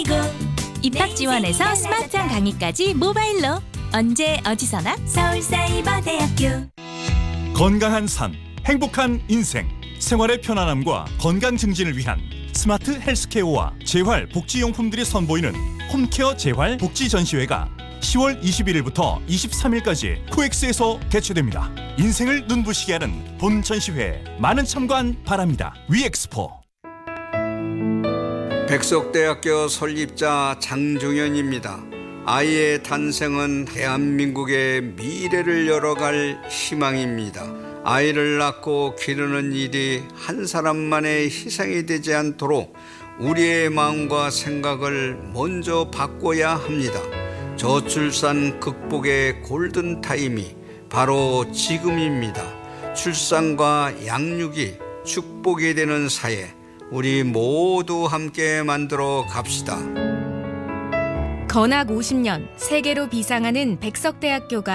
입학 지원에서 스마트한 강의까지 모바일로 언제 어디서나 서울사이버대학교. 건강한 삶, 행복한 인생, 생활의 편안함과 건강 증진을 위한 스마트 헬스케어와 재활 복지용품들이 선보이는 홈케어 재활 복지 전시회가 10월 21일부터 23일까지 코엑스에서 개최됩니다. 인생을 눈부시게 하는 본 전시회에 많은 참관 바랍니다. 위엑스포. 백석대학교 설립자 장종현입니다. 아이의 탄생은 대한민국의 미래를 열어갈 희망입니다. 아이를 낳고 기르는 일이 한 사람만의 희생이 되지 않도록 우리의 마음과 생각을 먼저 바꿔야 합니다. 저출산 극복의 골든타임이 바로 지금입니다. 출산과 양육이 축복이 되는 사회, 우리 모두 함께 만들어 갑시다. 건학 50년 세계로 비상하는 백석대학교가